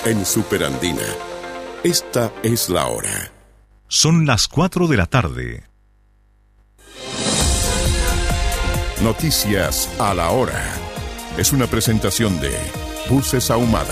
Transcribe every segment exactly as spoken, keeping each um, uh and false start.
en Superandina. Esta es la hora. Son las cuatro de la tarde. Noticias a la hora. Es una presentación de Buses Ahumada.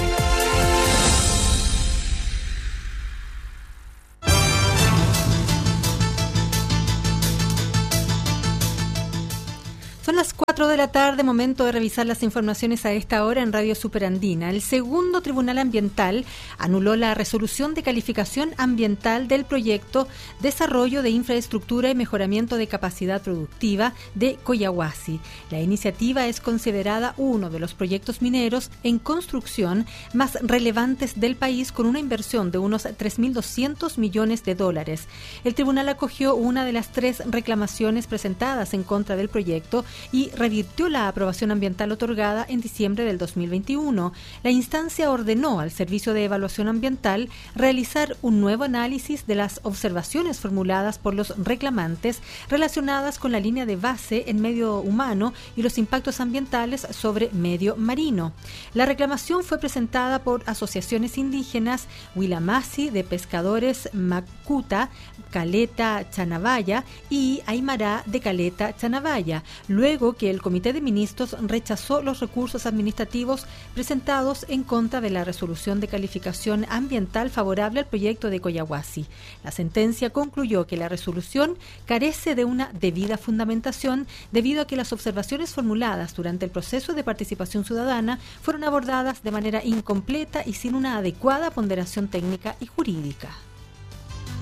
Son las cuatro de la tarde, momento de revisar las informaciones a esta hora en Radio Superandina. El segundo Tribunal Ambiental anuló la resolución de calificación ambiental del proyecto Desarrollo de Infraestructura y Mejoramiento de Capacidad Productiva de Collahuasi. La iniciativa es considerada uno de los proyectos mineros en construcción más relevantes del país, con una inversión de unos tres mil doscientos millones de dólares. El tribunal acogió una de las tres reclamaciones presentadas en contra del proyecto y revirtió la aprobación ambiental otorgada en diciembre del dos mil veintiuno. La instancia ordenó al Servicio de Evaluación Ambiental realizar un nuevo análisis de las observaciones formuladas por los reclamantes relacionadas con la línea de base en medio humano y los impactos ambientales sobre medio marino. La reclamación fue presentada por asociaciones indígenas Huilamasi, de pescadores Macuta, Caleta Chanavaya y Aymara, de Caleta Chanavaya, luego que el Comité de Ministros rechazó los recursos administrativos presentados en contra de la resolución de calificación ambiental favorable al proyecto de Collahuasi. La sentencia concluyó que la resolución carece de una debida fundamentación debido a que las observaciones formuladas durante el proceso de participación ciudadana fueron abordadas de manera incompleta y sin una adecuada ponderación técnica y jurídica.